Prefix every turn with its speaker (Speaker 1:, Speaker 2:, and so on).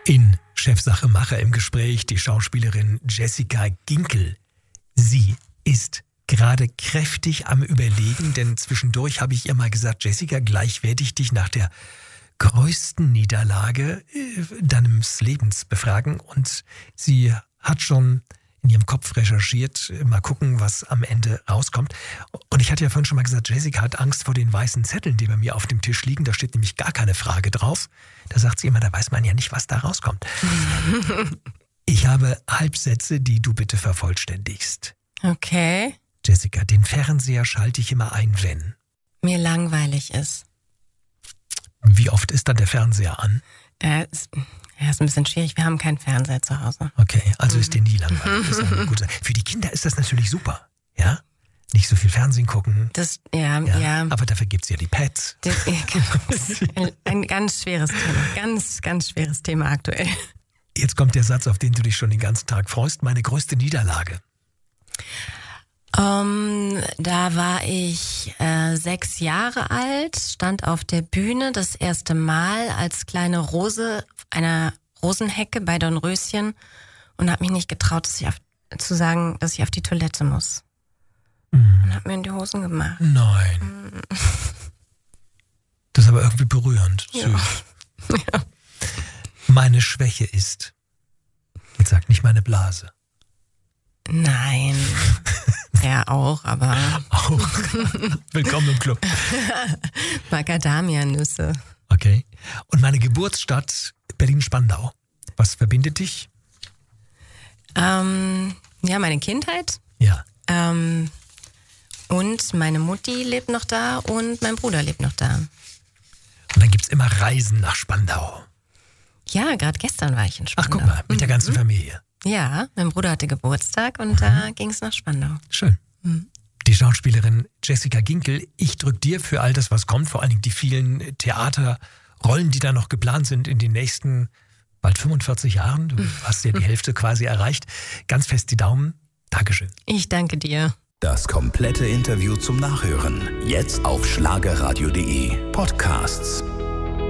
Speaker 1: In Chefsache Macher im Gespräch die Schauspielerin Jessica Ginkel. Sie ist gerade kräftig am Überlegen, denn zwischendurch habe ich ihr mal gesagt, Jessica, gleich werde ich dich nach der größten Niederlage deines Lebens befragen. Und sie hat schon in ihrem Kopf recherchiert, mal gucken, was am Ende rauskommt. Und ich hatte ja vorhin schon mal gesagt, Jessica hat Angst vor den weißen Zetteln, die bei mir auf dem Tisch liegen. Da steht nämlich gar keine Frage drauf. Da sagt sie immer, da weiß man ja nicht, was da rauskommt. Ich habe Halbsätze, die du bitte vervollständigst.
Speaker 2: Okay.
Speaker 1: Jessica, den Fernseher schalte ich immer ein, wenn
Speaker 2: Mir langweilig ist.
Speaker 1: Wie oft ist dann der Fernseher an?
Speaker 2: Ist ein bisschen schwierig. Wir haben keinen Fernseher zu Hause.
Speaker 1: Okay, also ist dir nie langweilig. Das ist eine gute Sache. Für die Kinder ist das natürlich super, ja? Nicht so viel Fernsehen gucken.
Speaker 2: Ja.
Speaker 1: Aber dafür gibt es ja die Pads.
Speaker 2: Das ist ein ganz schweres Thema. Ganz, ganz schweres Thema aktuell.
Speaker 1: Jetzt kommt der Satz, auf den du dich schon den ganzen Tag freust. Meine größte Niederlage.
Speaker 2: Da war ich 6 Jahre alt, stand auf der Bühne das erste Mal als kleine Rose einer Rosenhecke bei Dornröschen und habe mich nicht getraut, zu sagen, dass ich auf die Toilette muss. Und habe mir in die Hosen gemacht.
Speaker 1: Nein. Das ist aber irgendwie berührend. Süß.
Speaker 2: Ja.
Speaker 1: Meine Schwäche ist, jetzt sag nicht meine Blase.
Speaker 2: Nein. Ja, auch, aber...
Speaker 1: Auch. Willkommen im Club.
Speaker 2: Macadamia-Nüsse.
Speaker 1: Okay. Und meine Geburtsstadt Berlin-Spandau. Was verbindet dich?
Speaker 2: Meine Kindheit.
Speaker 1: Ja.
Speaker 2: Und meine Mutti lebt noch da und mein Bruder lebt noch da.
Speaker 1: Und dann gibt's immer Reisen nach Spandau.
Speaker 2: Ja, gerade gestern war ich in Spandau.
Speaker 1: Ach, guck mal, mit der ganzen Familie.
Speaker 2: Ja, mein Bruder hatte Geburtstag und da ging es nach Spandau.
Speaker 1: Schön. Die Schauspielerin Jessica Ginkel, ich drücke dir für all das, was kommt, vor allen Dingen die vielen Theaterrollen, die da noch geplant sind in den nächsten bald 45 Jahren. Du hast ja die Hälfte quasi erreicht. Ganz fest die Daumen. Dankeschön.
Speaker 2: Ich danke dir.
Speaker 3: Das komplette Interview zum Nachhören. Jetzt auf schlagerradio.de. Podcasts.